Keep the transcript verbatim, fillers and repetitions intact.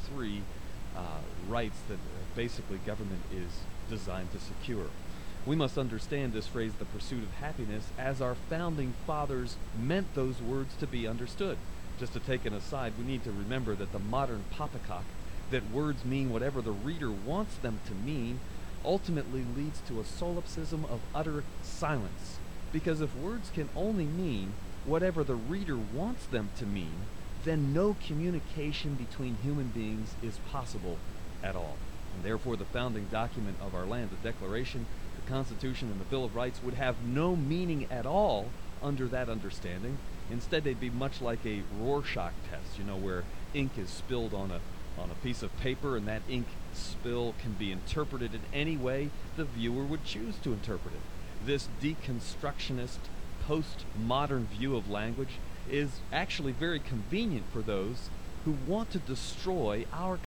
three uh, rights that uh, basically government is designed to secure. We must understand this phrase, the pursuit of happiness, as our founding fathers meant those words to be understood. Just to take an aside, we need to remember that the modern poppycock, that words mean whatever the reader wants them to mean, ultimately leads to a solipsism of utter silence. Because if words can only mean whatever the reader wants them to mean, then no communication between human beings is possible at all. And therefore the founding document of our land, the Declaration, the Constitution, and the Bill of Rights would have no meaning at all under that understanding. Instead, they'd be much like a Rorschach test, you know, where ink is spilled on a on a piece of paper, and that ink spill can be interpreted in any way the viewer would choose to interpret it. This deconstructionist, postmodern view of language is actually very convenient for those who want to destroy our